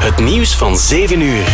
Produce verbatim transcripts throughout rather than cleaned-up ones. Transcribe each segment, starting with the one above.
Het nieuws van zeven uur.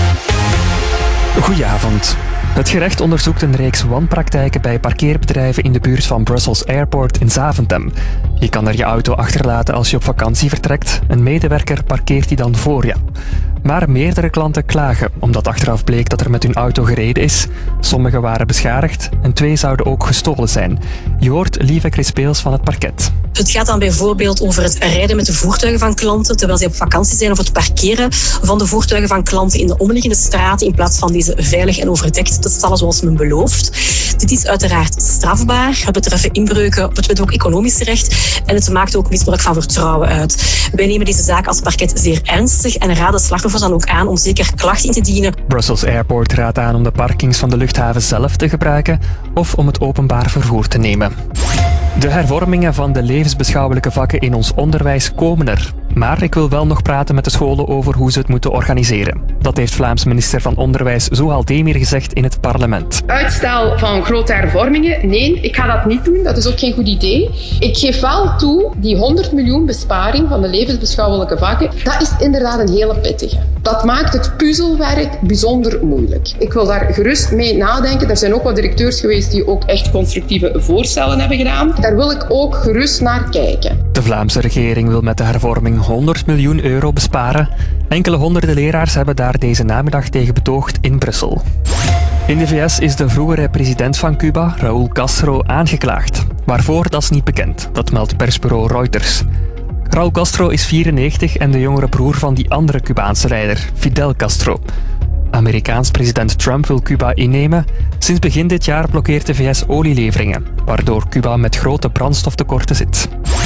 Goedenavond. Het gerecht onderzoekt een reeks wanpraktijken bij parkeerbedrijven in de buurt van Brussels Airport in Zaventem. Je kan er je auto achterlaten als je op vakantie vertrekt. Een medewerker parkeert die dan voor je. Maar meerdere klanten klagen, omdat achteraf bleek dat er met hun auto gereden is. Sommigen waren beschadigd en twee zouden ook gestolen zijn. Je hoort Lieve Crispeels van het parket. Het gaat dan bijvoorbeeld over het rijden met de voertuigen van klanten terwijl zij op vakantie zijn, of het parkeren van de voertuigen van klanten in de omliggende straten in plaats van deze veilig en overdekt te stallen zoals men belooft. Dit is uiteraard strafbaar. Het betreft inbreuken, het betreft ook economisch recht en het maakt ook misbruik van vertrouwen uit. Wij nemen deze zaak als parket zeer ernstig en raden slachtoffers dan ook aan om zeker klacht in te dienen. Brussels Airport raadt aan om de parkings van de luchthaven zelf te gebruiken of om het openbaar vervoer te nemen. De hervormingen van de levensbeschouwelijke vakken in ons onderwijs komen er. Maar ik wil wel nog praten met de scholen over hoe ze het moeten organiseren. Dat heeft Vlaams minister van Onderwijs Zuhal Demir gezegd in het parlement. Uitstel van grote hervormingen? Nee, ik ga dat niet doen. Dat is ook geen goed idee. Ik geef wel toe, die honderd miljoen besparing van de levensbeschouwelijke vakken, dat is inderdaad een hele pittige. Dat maakt het puzzelwerk bijzonder moeilijk. Ik wil daar gerust mee nadenken. Er zijn ook wat directeurs geweest die ook echt constructieve voorstellen hebben gedaan. Daar wil ik ook gerust naar kijken. De Vlaamse regering wil met de hervorming honderd miljoen euro besparen. Enkele honderden leraars hebben daar deze namiddag tegen betoogd in Brussel. In de V S is de vroegere president van Cuba, Raúl Castro, aangeklaagd. Waarvoor, dat is niet bekend. Dat meldt persbureau Reuters. Raúl Castro is vierennegentig en de jongere broer van die andere Cubaanse leider, Fidel Castro. Amerikaans president Trump wil Cuba innemen. Sinds begin dit jaar blokkeert de V S olieleveringen, waardoor Cuba met grote brandstoftekorten zit.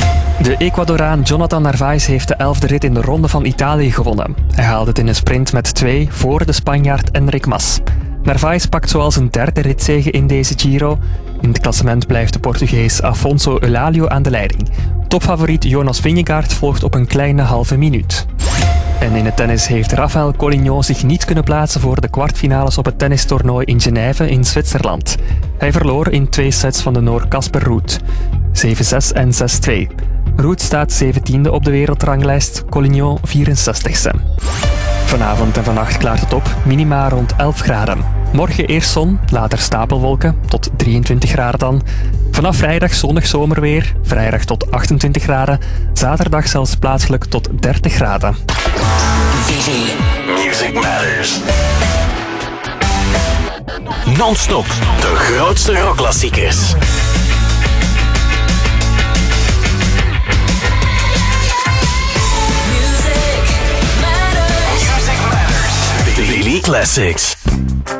De Ecuadoraan Jonathan Narvaez heeft de elfde rit in de Ronde van Italië gewonnen. Hij haalde het in een sprint met twee voor de Spanjaard Enric Mas. Narvaez pakt zoals een derde ritzege in deze Giro. In het klassement blijft de Portugees Afonso Eulálio aan de leiding. Topfavoriet Jonas Vingegaard volgt op een kleine halve minuut. En in het tennis heeft Rafael Collignon zich niet kunnen plaatsen voor de kwartfinales op het tennistoernooi in Genève in Zwitserland. Hij verloor in twee sets van de Noor Casper Ruud. zeven zes en zes twee. Ruud staat zeventiende op de wereldranglijst, Collignon vierenzestigste. Vanavond en vannacht klaart het op, minima rond elf graden. Morgen eerst zon, later stapelwolken, tot drieëntwintig graden dan. Vanaf vrijdag zonnig zomerweer, vrijdag tot achtentwintig graden. Zaterdag zelfs plaatselijk tot dertig graden. Music Matters. Non-stop, de grootste rockklassiekers. Music Matters. Daily Classics.